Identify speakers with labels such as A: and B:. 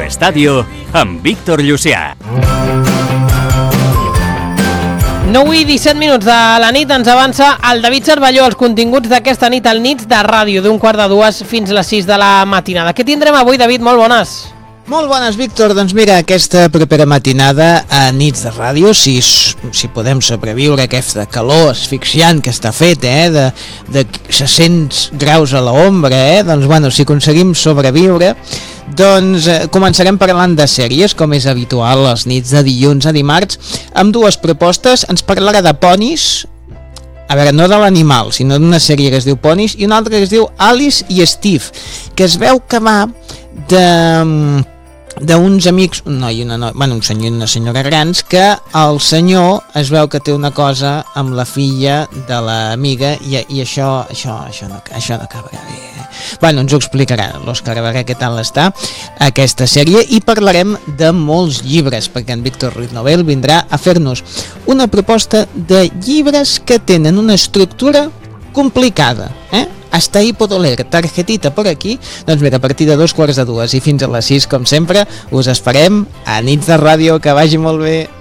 A: Estadio amb Víctor Llucià.
B: 9 i 17 minuts de la nit ens avança el David Cervelló, els continguts d'aquesta nit al Nits de Ràdio, d'un 1:45 fins a les 6 de la matinada. Què tindrem avui, David? Molt bones.
C: Molt bones, Víctor. Doncs mira, aquesta propera matinada a Nits de Ràdio, si podem sobreviure a aquesta calor asfixiant que està fet, de 600 graus a l'ombra, doncs bueno, si aconseguim sobreviure, doncs començarem parlant de sèries, com és habitual les nits de dilluns a dimarts, amb dues propostes. Ens parlarà de ponis, a veure, no de l'animal, sinó d'una sèrie que es diu Ponis, i una altra que es diu Alice i Steve, que es veu que va d'uns amics, un noi i una noia, bueno, un senyor i una senyora grans, que el senyor es veu que té una cosa amb la filla de l'amiga i això no acabarà bé. Bueno, ens ho explicarà l'Òscar, a veure què tal està aquesta sèrie, i parlarem de molts llibres, perquè en Víctor Ruiz Novel vindrà a fer-nos una proposta de llibres que tenen una estructura complicada, Hasta ahí puedo leer, tarjetita por aquí. Doncs mira, a partir de 2:45 i fins a les 6, com sempre, us esperem a Nits de Ràdio, que vagi molt bé.